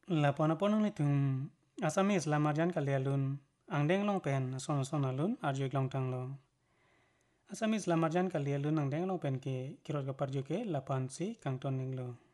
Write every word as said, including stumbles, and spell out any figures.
Lapon apon ang litum Asamis lamarjan kalialun angdeng long pen son son alun arjuik long tang lo. Asamis lamarjan kalialun angdeng long pen ke kirot kapar juke lapan si kangton ning lo.